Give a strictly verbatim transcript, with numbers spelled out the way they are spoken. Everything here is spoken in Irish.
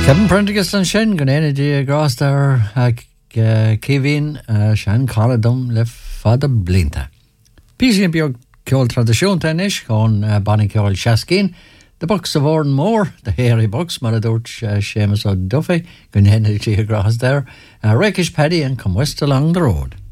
Kevin Prendergast an sin gan éidir grás ar cíhín sean cáladum le fada blinta. Písí an beag ceol tradiisiúnta inis chun banna ceol seascín, the Bucks of Orn Moore, the hairy Bucks, mar a dúirt Seamus ó Duffy gan éidir grás there, Rakish Paddy and come west along the road.